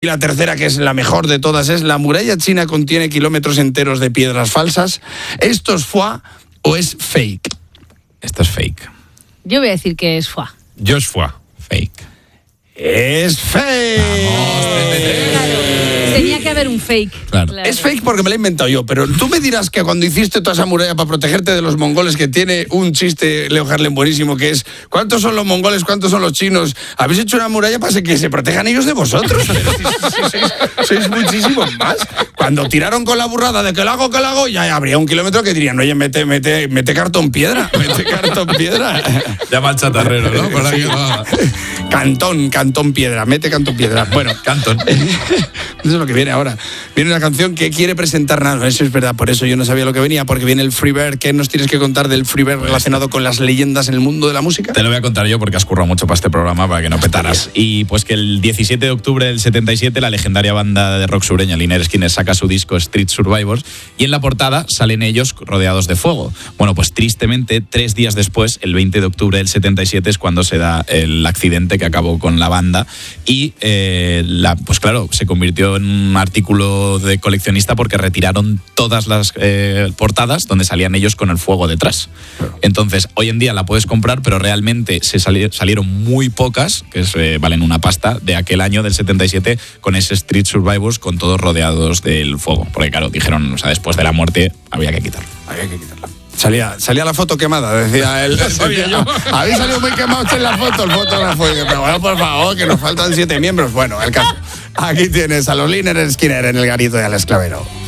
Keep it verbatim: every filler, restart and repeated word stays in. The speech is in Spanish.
Y la tercera, que es la mejor de todas, es: la muralla china contiene kilómetros enteros de piedras falsas. ¿Esto es foie o es fake? Esto es fake. Yo voy a decir que es foie. Yo es foie. Fake. Es fake. Tenía que haber un fake. Claro. Claro. Es fake porque me lo he inventado yo, pero tú me dirás que cuando hiciste toda esa muralla para protegerte de los mongoles, que tiene un chiste, Leo Harlem, buenísimo, que es: ¿cuántos son los mongoles? ¿Cuántos son los chinos? ¿Habéis hecho una muralla para que se protejan ellos de vosotros? Pero si, si, si, sois, sois muchísimos más. Cuando tiraron con la burrada de que lo hago, que lo hago, ya habría un kilómetro que dirían: oye, mete, mete, mete cartón piedra, mete cartón piedra. Llama al chatarrero, ¿no? Por aquí Sí. va. Cantón, cantón piedra, mete cantón piedra. Bueno, Cantón. eso es lo que viene ahora. Viene una canción que quiere presentar nada. Eso es verdad, por eso yo no sabía lo que venía, porque viene el Freebird. ¿Qué nos tienes que contar del Freebird relacionado con las leyendas en el mundo de la música? Te lo voy a contar yo porque has currado mucho para este programa para que no petaras. Y pues que el diecisiete de octubre del setenta y siete la legendaria banda de rock sureña Lynyrd Skynyrd saca su disco Street Survivors y en la portada salen ellos rodeados de fuego. Bueno, pues tristemente, tres días después, el veinte de octubre del setenta y siete, es cuando se da el accidente que acabó con la banda y eh, la, pues claro, se convirtió en un artículo de coleccionista porque retiraron todas las eh, portadas donde salían ellos con el fuego detrás. Entonces, hoy en día la puedes comprar, pero realmente se sali- salieron muy pocas, que es, eh, valen una pasta, de aquel año del setenta y siete, con ese Street Survivors, con todos rodeados del fuego. Porque claro, dijeron, o sea, después de la muerte había que quitarlo. Había que quitarla. Salía, salía la foto quemada, decía él. Sabía yo. Habéis salido muy quemados en la foto, el fotógrafo. Y, pero bueno, por favor, que nos faltan siete miembros. Bueno, el caso. Aquí tienes a los Lynyrd Skynyrd en el garito de Alex Clavero.